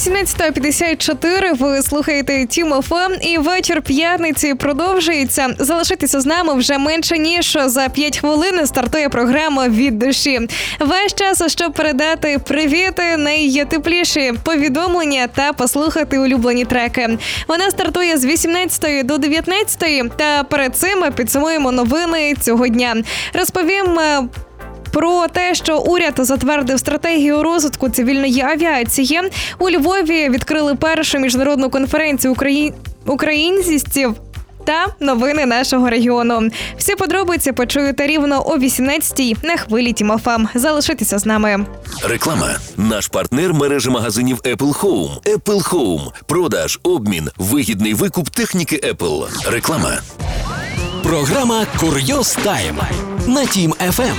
18:54, ви слухаєте Тім ФМ, і вечір п'ятниці продовжується. Залишитися з нами вже менше ніж за 5 хвилин стартує програма «Від душі». Весь час, щоб передати привіти, найтепліші повідомлення та послухати улюблені треки. Вона стартує з 18 до 19, та перед цим підсумуємо новини цього дня. Розповім про те, що уряд затвердив стратегію розвитку цивільної авіації. У Львові відкрили першу міжнародну конференцію українців та новини нашого регіону. Всі подробиці почуєте рівно о 18-й на хвилі Тім ФМ. Залишайтеся з нами. Реклама. Наш партнер – мережа магазинів Apple Home. Apple Home. Продаж, обмін, вигідний викуп техніки Apple. Реклама. Програма «Курйоз Тайм» на Тім ФМ.